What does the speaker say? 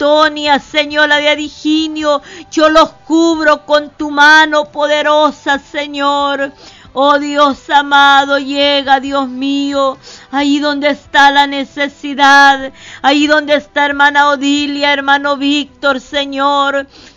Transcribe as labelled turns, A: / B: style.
A: Antonia, Señor, la de Adiginio, yo los cubro con tu mano poderosa, Señor. Oh Dios amado, llega, Dios mío, ahí donde está la necesidad, ahí donde está hermana Odilia, hermano Víctor, Señor.